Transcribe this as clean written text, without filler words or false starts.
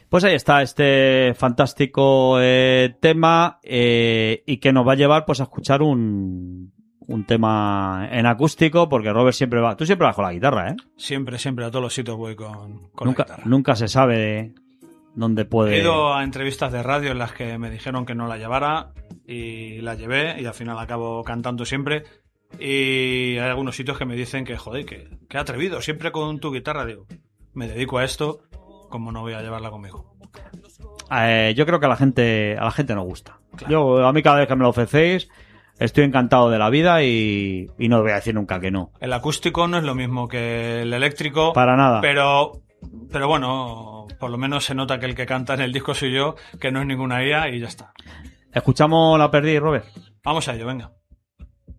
Pues ahí está este fantástico tema y que nos va a llevar pues a escuchar un tema en acústico, porque Robert siempre va... Tú siempre vas con la guitarra, ¿eh? Siempre, a todos los sitios voy con la guitarra. Nunca se sabe dónde puede... He ido a entrevistas de radio en las que me dijeron que no la llevara y la llevé y al final acabo cantando siempre. Y hay algunos sitios que me dicen que, joder, que atrevido, siempre con tu guitarra. Digo, me dedico a esto, ¿cómo no voy a llevarla conmigo? Yo creo que a la gente nos gusta. Claro. A mí cada vez que me lo ofrecéis... Estoy encantado de la vida y no voy a decir nunca que no. El acústico no es lo mismo que el eléctrico. Para nada. Pero bueno, por lo menos se nota que el que canta en el disco soy yo, que no es ninguna IA y ya está. ¿Escuchamos La Perdiz, Robert? Vamos a ello, venga.